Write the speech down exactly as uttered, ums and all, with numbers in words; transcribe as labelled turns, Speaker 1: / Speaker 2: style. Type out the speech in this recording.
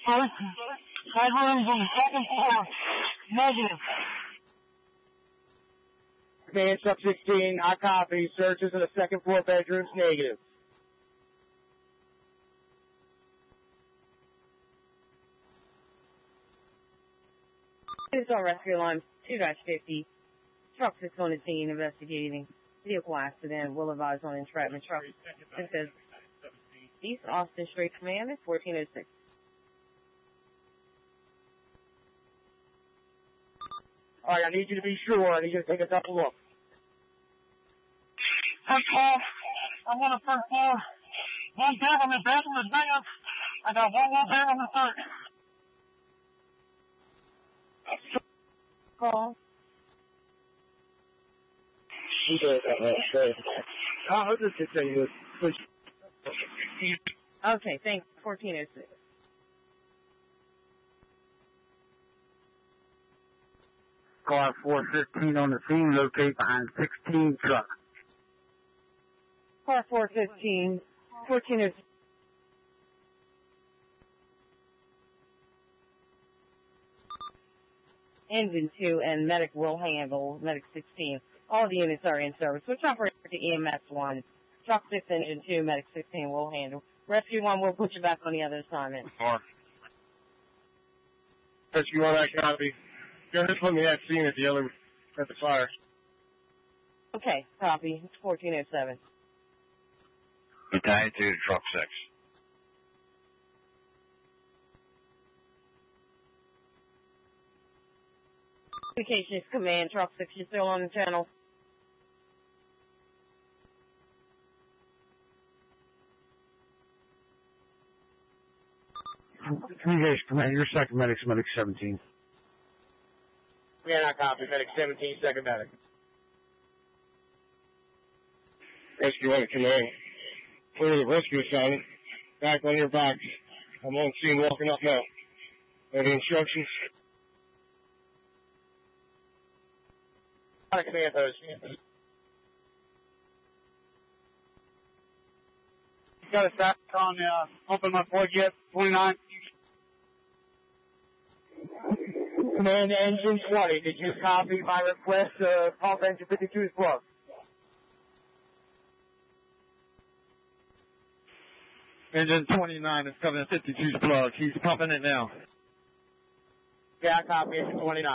Speaker 1: Bedrooms on the second floor. Negative.
Speaker 2: Command Truck sixteen, I copy. Searches in the second floor bedrooms, negative.
Speaker 3: It's on rescue line two fifty. Truck six on the scene investigating vehicle accident. Will advise on entrapment. Truck six says East Austin Street Command is fourteen oh six.
Speaker 2: All right, I need you to be sure. I need you to take a double look.
Speaker 1: First floor. I'm on the first floor. One bed on the bathroom is negative. I got one more bed on the third.
Speaker 3: Call.
Speaker 2: He did that. I'll just say you.
Speaker 3: Okay, thanks. fourteen oh six.
Speaker 2: Car four fifteen on the scene, locate behind sixteen truck.
Speaker 3: Car four fifteen, fourteen oh six. Engine two and medic will handle, medic sixteen. All the units are in service. Switch operator to E M S one. Truck six, engine two, medic sixteen will handle. Rescue one will put you back on the other assignment.
Speaker 2: Four. Rescue one, I copy. You're just putting me at scene at the other, at the fire.
Speaker 3: Okay, copy. It's fourteen oh seven.
Speaker 4: Battalion two to truck six.
Speaker 3: Communications command, truck six, you're still on the channel.
Speaker 2: Communications command, your second medic's medic seventeen.
Speaker 5: Yeah, I copy. Medic seventeen, second medic.
Speaker 2: Rescue one command. Clear the rescue assignment. Back on your box. I'm on scene walking up now. Any instructions?
Speaker 5: Command post.
Speaker 1: Got a stack on uh, open my plug yet, twenty-nine.
Speaker 5: Command engine twenty, did you copy my request to pump engine fifty-two's plug?
Speaker 2: Engine twenty-nine is coming to fifty-two's plug. He's pumping it now.
Speaker 5: Yeah, I copy engine twenty-nine.